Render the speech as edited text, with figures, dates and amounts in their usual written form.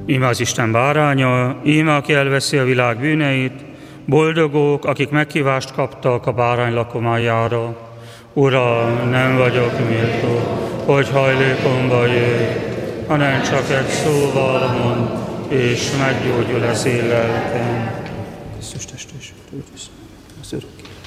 Íme az Isten báránya, íme aki elveszi a világ bűneit, boldogok, akik meghívást kaptak a bárány lakomájára. Uram, nem vagyok méltó, hogy hajlékomba jöjj, hanem csak egy szóval mond, és meggyógyul az én lelkem. Krisztus teste és az örökké.